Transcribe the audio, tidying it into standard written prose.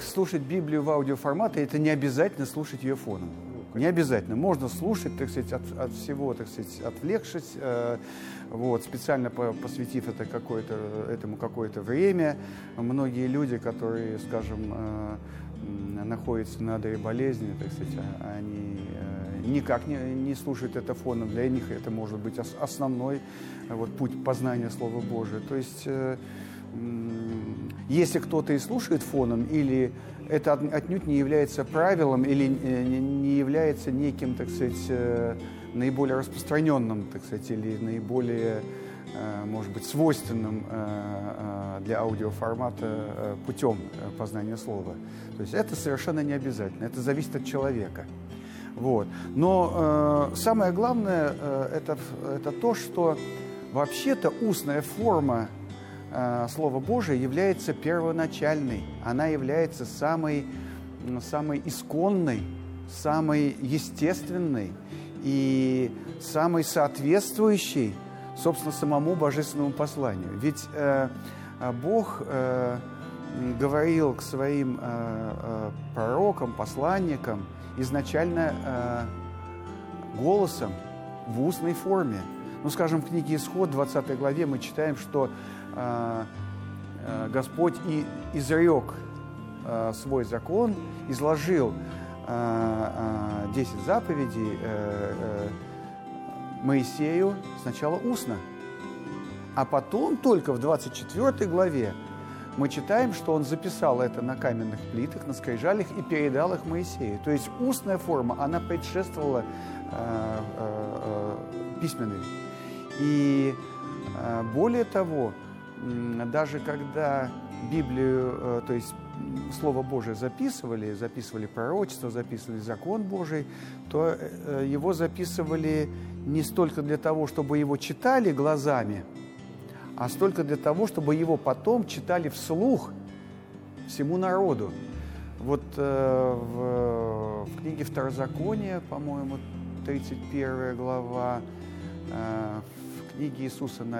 слушать Библию в аудиоформате, это не обязательно слушать ее фоном. Не обязательно. Можно слушать, так сказать, от всего, так сказать, отвлекшись, специально посвятив этому какое-то время. Многие люди, которые, скажем, находятся на одре болезни, так сказать, они никак не слушают это фоном. Для них это может быть основной путь познания Слова Божия. То есть, если кто-то и слушает фоном, или это отнюдь не является правилом, или не является неким, так сказать, наиболее распространенным, так сказать, или наиболее, может быть, свойственным для аудиоформата путем познания слова. То есть это совершенно не обязательно, это зависит от человека. Но самое главное это то, что вообще-то устная форма Слово Божие является первоначальной, она является самой исконной, самой естественной и самой соответствующей, собственно, самому божественному посланию. Ведь Бог говорил к своим пророкам, посланникам изначально голосом в устной форме. Скажем, в книге Исход, 20 главе, мы читаем, что Господь и изрек свой закон, изложил 10 заповедей Моисею сначала устно, а потом только в 24 главе мы читаем, что он записал это на каменных плитах, на скрижалях и передал их Моисею. То есть устная форма, она предшествовала письменной. И более того, даже когда Библию, то есть Слово Божие записывали пророчество, записывали закон Божий, то его записывали не столько для того, чтобы его читали глазами, а столько для того, чтобы его потом читали вслух всему народу. В книге Второзакония, по-моему, 31 глава, в книге Иисуса на